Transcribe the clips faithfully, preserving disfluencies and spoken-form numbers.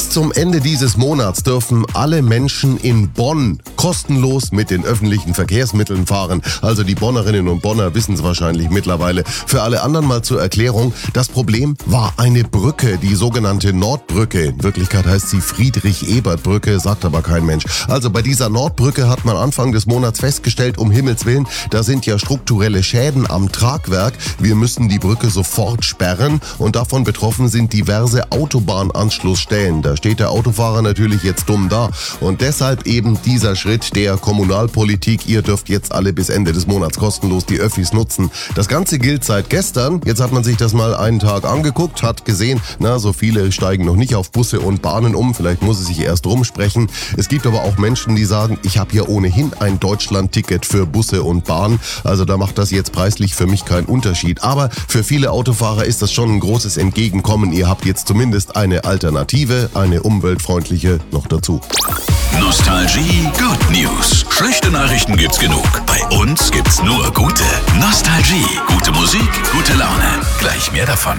Bis zum Ende dieses Monats dürfen alle Menschen in Bonn kostenlos mit den öffentlichen Verkehrsmitteln fahren. Also die Bonnerinnen und Bonner wissen es wahrscheinlich mittlerweile. Für alle anderen mal zur Erklärung. Das Problem war eine Brücke, die sogenannte Nordbrücke. In Wirklichkeit heißt sie Friedrich-Ebert-Brücke, sagt aber kein Mensch. Also bei dieser Nordbrücke hat man Anfang des Monats festgestellt, um Himmels Willen, da sind ja strukturelle Schäden am Tragwerk. Wir müssen die Brücke sofort sperren und davon betroffen sind diverse Autobahnanschlussstellen. Da steht der Autofahrer natürlich jetzt dumm da. Und deshalb eben dieser Schritt der Kommunalpolitik. Ihr dürft jetzt alle bis Ende des Monats kostenlos die Öffis nutzen. Das Ganze gilt seit gestern. Jetzt hat man sich das mal einen Tag angeguckt, hat gesehen, na, so viele steigen noch nicht auf Busse und Bahnen um. Vielleicht muss es sich erst rumsprechen. Es gibt aber auch Menschen, die sagen, ich habe hier ohnehin ein Deutschland-Ticket für Busse und Bahn. Also da macht das jetzt preislich für mich keinen Unterschied. Aber für viele Autofahrer ist das schon ein großes Entgegenkommen. Ihr habt jetzt zumindest eine Alternative, eine umweltfreundliche noch dazu. Nostalgie Good News. Schlechte Nachrichten gibt's genug. Bei uns gibt's nur gute. Nostalgie. Gute Musik, gute Laune. Gleich mehr davon.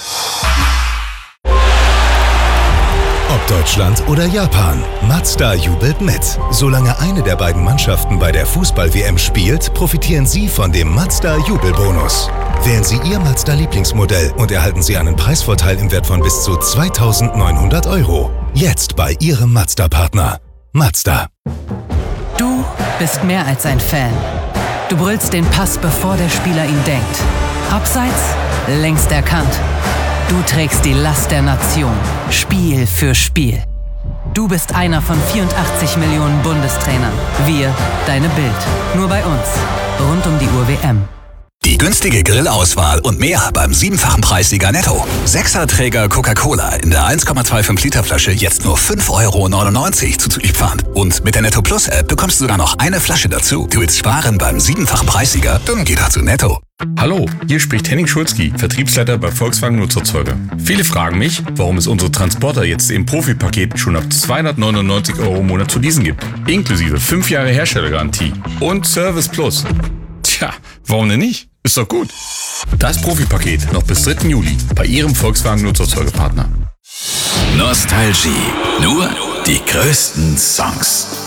Ob Deutschland oder Japan, Mazda jubelt mit. Solange eine der beiden Mannschaften bei der Fußball-W M spielt, profitieren Sie von dem Mazda-Jubelbonus. Wählen Sie Ihr Mazda-Lieblingsmodell und erhalten Sie einen Preisvorteil im Wert von bis zu zweitausendneunhundert Euro. Jetzt bei Ihrem Mazda-Partner. Mazda. Du bist mehr als ein Fan. Du brüllst den Pass, bevor der Spieler ihn denkt. Abseits, längst erkannt. Du trägst die Last der Nation, Spiel für Spiel. Du bist einer von vierundachtzig Millionen Bundestrainern. Wir, deine Bild. Nur bei uns. Rund um die Uhr W M. Die günstige Grillauswahl und mehr beim siebenfachen Preissieger Netto. Sechserträger Coca-Cola in der eins Komma fünfundzwanzig Liter Flasche jetzt nur fünf Euro neunundneunzig zuzüglich Pfand. Und mit der Netto Plus App bekommst du sogar noch eine Flasche dazu. Du willst sparen beim siebenfachen Preissieger? Dann geh doch zu Netto. Hallo, hier spricht Henning Schulzki, Vertriebsleiter bei Volkswagen Nutzerzeuger. Viele fragen mich, warum es unsere Transporter jetzt im Profi-Paket schon ab zweihundertneunundneunzig Euro im Monat zu leasen gibt. Inklusive fünf Jahre Herstellergarantie und Service Plus. Tja, warum denn nicht? Ist doch gut. Das Profi-Paket noch bis dritten Juli bei Ihrem Volkswagen Nutzerzeugerpartner. Nostalgie. Nur die größten Songs.